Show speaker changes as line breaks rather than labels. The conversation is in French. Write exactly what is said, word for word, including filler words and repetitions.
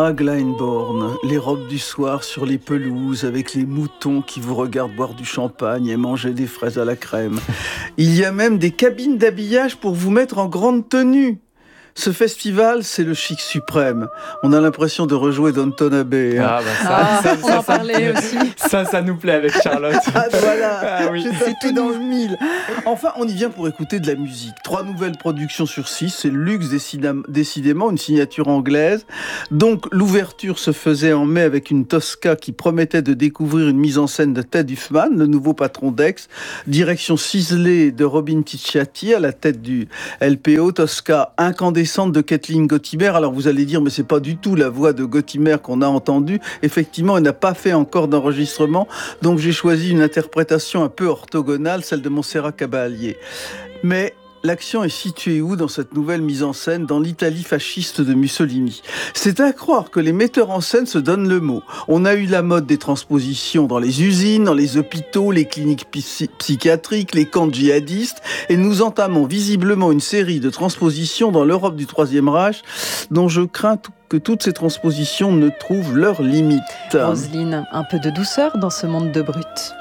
Ah, Glyndebourne, les robes du soir sur les pelouses avec les moutons qui vous regardent boire du champagne et manger des fraises à la crème. Il y a même des cabines d'habillage pour vous mettre en grande tenue. Ce festival, c'est le chic suprême. On a l'impression de rejouer Downton Abbey. Hein.
Ah, bah ça,
Ah,
ça,
on
ça,
en
ça,
parlait
ça,
aussi.
Ça, ça nous plaît avec Charlotte.
Ah voilà,
Ah oui.
j'étais tout dans le mille. Enfin, on y vient pour écouter de la musique. Trois nouvelles productions sur six, c'est le luxe décidam- décidément, une signature anglaise. Donc l'ouverture se faisait en mai avec une Tosca qui promettait de découvrir une mise en scène de Ted Huffman, le nouveau patron d'Aix. Direction ciselée de Robin Ticciati à la tête du L P O. Tosca incandescente de Kathleen Gottimer. Alors vous allez dire, mais c'est pas du tout la voix de Gottimer qu'on a entendue. Effectivement, elle n'a pas fait encore d'enregistrement, donc j'ai choisi une interprétation un peu orthogonale, celle de Montserrat Caballé. Mais l'action est située où dans cette nouvelle mise en scène, dans l'Italie fasciste de Mussolini? C'est à croire que les metteurs en scène se donnent le mot. On a eu la mode des transpositions dans les usines, dans les hôpitaux, les cliniques psy- psychiatriques, les camps de djihadistes, et nous entamons visiblement une série de transpositions dans l'Europe du Troisième Reich, dont je crains tout que toutes ces transpositions ne trouvent leurs limites.
Roselyne, un peu de douceur dans ce monde de brutes.